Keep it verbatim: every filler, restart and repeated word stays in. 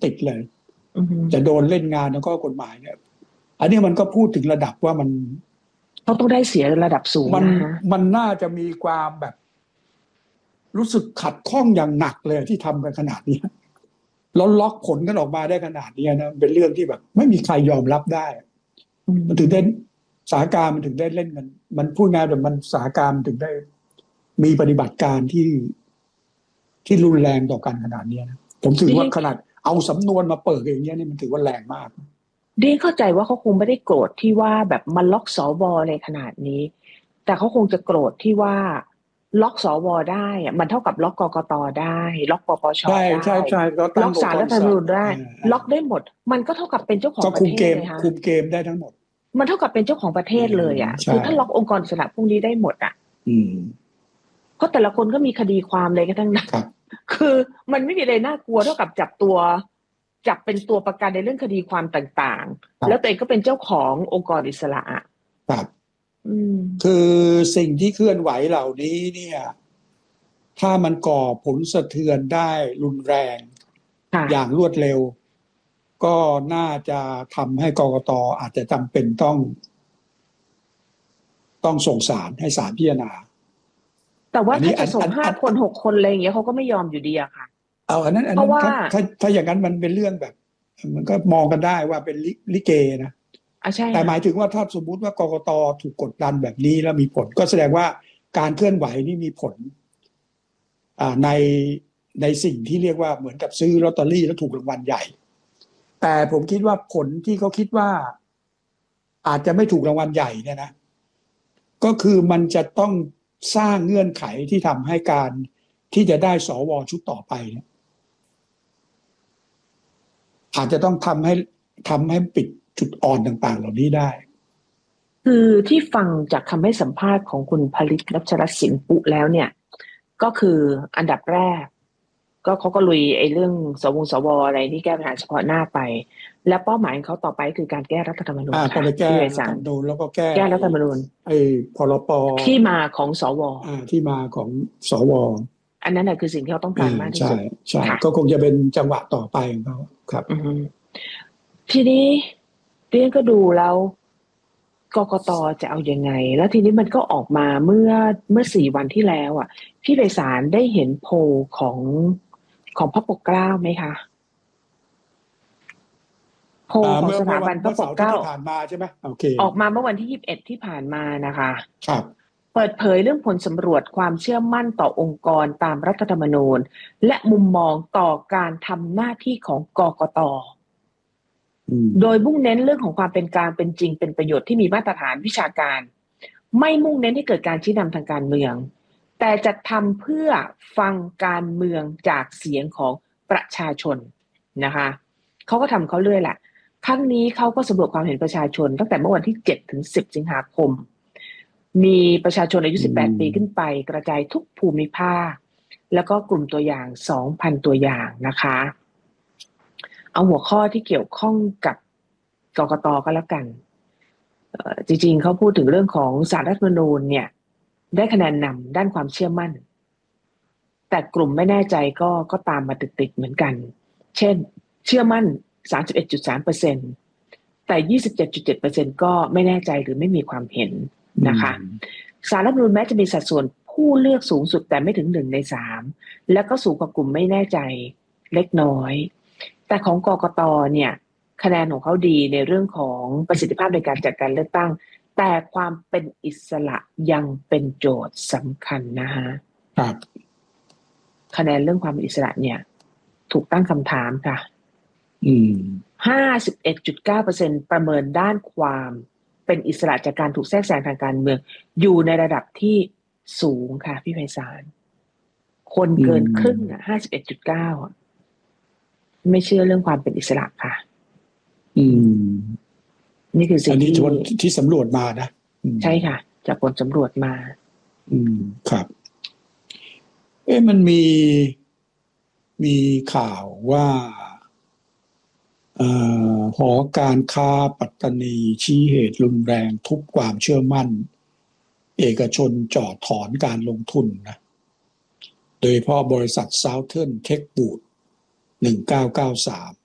ติดเลยอือฮึจะโดนเล่นงานแล้วก็กฎหมายเนี่ยอันนี้มันก็พูดถึงระดับว่ามันเขาต้องได้เสียระดับสูงมันนะฮะมันน่าจะมีความแบบรู้สึกขัดข้องอย่างหนักเลยที่ทำกันขนาดนี้แล้วล็อกผลกันออกมาได้ขนาดนี้นะเป็นเรื่องที่แบบไม่มีใครยอมรับได้อืมมันถึงได้สถานการณ์มันถึงได้เล่นกันมันพูดง่ายแต่มันสถานการณ์มันถึงได้มีปฏิบัติการที่ที่รุนแรงต่อกันขนาดนี้นะผมถือว่าขนาดเอาสำนวนมาเปิดอย่างเงี้ยนี่มันถือว่าแรงมากดีเข้าใจว่าเขาคงไม่ได้โกรธที่ว่าแบบมันล็อกสวในขนาดนี้แต่เขาคงจะโกรธที่ว่าล็อกสวได้อะมันเท่ากับล็อกกกตได้ล็อกปปชใช่ได้ใช่ใช่ก็ตั้ล็งองค์กรอกศาลรัฐธรรมนูญได้ล็อกได้หมดมันก็เท่ากับเป็นเจ้าของก็ประเทคุมเกมศเลยค่ะคุมเกมได้ทั้งหมดมันเท่ากับเป็นเจ้าของประเทศเลยอ่ะใช่คือถ้าล็อกองค์กรอิสระพวกนี้ได้หมดอ่ะอืมเพราะแต่ละคนก็มีคดีความเลยกันทั้งนั้นครับคือมันไม่มีอะไรน่ากลัวเท่ากับจับตัวจับเป็นตัวประกันในเรื่องคดีความต่างๆแล้วตัวเองก็เป็นเจ้าขององค์กรอิสระอะครับอืมคือสิ่งที่เคลื่อนไหวเหล่านี้เนี่ยถ้ามันก่อผลสะเทือนได้รุนแรงค่ะอย่างรวดเร็วก็น่าจะทำให้กกตอาจจะจำเป็นต้องต้องส่งศาลให้ศาลพิจารณาแต่ว่าอันนี้ถ้าจะส่งอันอันอันห้าคนหกคนอะไรอย่างเงี้ยเขาก็ไม่ยอมอยู่ดีอะค่ะเอาอันนั้นอันเพราะว่านั้นถ้าถ้าถ้าอย่างนั้นมันเป็นเรื่องแบบมันก็มองกันได้ว่าเป็นลิลิเกนะอ่ะใช่แต่หค่ะมายถึงว่าถ้าสมมุติว่ากกตถูกกดดันแบบนี้แล้วมีผลก็แสดงว่าการเคลื่อนไหวนี่มีผลอ่าในในสิ่งที่เรียกว่าเหมือนกับซื้อลอตเตอรี่แล้วถูกรางวัลใหญ่แต่ผมคิดว่าผลที่เขาคิดว่าอาจจะไม่ถูกรางวัลใหญ่เนี่ยนะก็คือมันจะต้องสร้างเงื่อนไขที่ทำให้การที่จะได้สวชุดต่อไปเนี่ยอาจจะต้องทำให้ทำให้ปิดจุดอ่อนต่างๆเหล่านี้ได้คือที่ฟังจากคำให้สัมภาษณ์ของคุณผลิตรัชรศิลปุแล้วเนี่ยก็คืออันดับแรกก็เขาก็ลุยไอ้เรื่องสวสวอะไรที่แก้ปัญหาเฉพาะหน้าไปและเป้าหมายของเขาต่อไปคือการแก้รัฐธรรมนูญอ่าต้องค่ะไปแก้พี่ไพรัฐธรศาลรมนูญแล้วก็แก้แก้ไอ้รัฐธรรมนูญไอ้พรปที่มาของสวอ่าที่มาของสวอันนั้นแหละคือสิ่งที่เขาต้องการอ่ามากที่ใช่สุดใช่ค่ะก็คงจะเป็นจังหวะต่อไปของเขาครับอือฮึทีนี้เรียนก็ดูแล้วกกตจะเอายังไงแล้วทีนี้มันก็ออกมาเมื่อเมื่อสี่วันที่แล้วอ่ะพี่ไพศาลได้เห็นโพลของของพระปกเกล้าไหมคะโพลอ่าของเมื่อเมื่อวันสถาบันพเมื่อเสาร์อาทิตระปกเกล้าย์ที่ผ่านมาใช่ไหมโอเคออกมาเมื่อวันที่ยี่สิบเอ็ดที่ผ่านมานะคะครับเปิดเผยเรื่องผลสำรวจความเชื่อมั่นต่อองค์กรตามรัฐธรรมนูญและมุมมองต่อการทำหน้าที่ของกกตอืมโดยมุ่งเน้นเรื่องของความเป็นกลางเป็นจริงเป็นประโยชน์ที่มีมาตรฐานวิชาการไม่มุ่งเน้นให้เกิดการชี้นำทางการเมืองแต่จะทำเพื่อฟังการเมืองจากเสียงของประชาชนนะคะเขาก็ทำเขาเรื่อยแหละครั้งนี้เขาก็สำรวจความเห็นประชาชนตั้งแต่เมื่อวันที่เจ็ดถึงสิบสิงหาคมมีประชาชนอายุอืสิบแปดปีขึ้นมไปกระจายทุกภูมิภาคแล้วก็กลุ่มตัวอย่าง สองพัน ตัวอย่างนะคะเอาหัวข้อที่เกี่ยวข้องกับกกตก็แล้วกันจริงๆเขาพูดถึงเรื่องของศาลรัฐธรรมนูญเนี่ยได้คะแนนนำด้านความเชื่อมั่นแต่กลุ่มไม่แน่ใจก็ก็ตามมาติดๆเหมือนกันเช่นเชื่อมั่น สามสิบเอ็ดจุดสามเปอร์เซ็นต์ แต่ ยี่สิบเจ็ดจุดเจ็ดเปอร์เซ็นต์ ก็ไม่แน่ใจหรือไม่มีความเห็นนะคะศาลรัฐธรรมนูญแม้จะมีสัดส่วนผู้เลือกสูงสุดแต่ไม่ถึงหนึ่งในสามแล้วก็สูงกว่ากลุ่มไม่แน่ใจเล็กน้อยแต่ของกกตเนี่ยคะแนนของเขาดีในเรื่องของประสิทธิภาพในการจัดการเลือกตั้งแต่ความเป็นอิสระยังเป็นโจทย์สำคัญนะฮะครับคะแนนเรื่องความเป็นอิสระเนี่ยถูกตั้งคำถามค่ะอืมห้าสิบเอ็ดจุดเก้าเปอร์เซ็นต์ ประเมินด้านความเป็นอิสระจากการถูกแทรกแซงทางการเมืองอยู่ในระดับที่สูงค่ะพี่ไพศาลคนเกินครึ่งอ่ะ ห้าสิบเอ็ดจุดเก้า อ่ะไม่เชื่อเรื่องความเป็นอิสระค่ะอืมนี่คือสิ่งที่อันนี้ที่สำรวจมานะใช่ค่ะจากผลสำรวจมาอืมครับเอ๊ะมันมีมีข่าวว่าเอ่อหอการค้าปัตตานีชี้เหตุรุนแรงทุบความเชื่อมั่นเอกชนจ่อถอนการลงทุนนะโดยเฉพาะบริษัท Southern Tech Boot หนึ่งเก้าเก้าสาม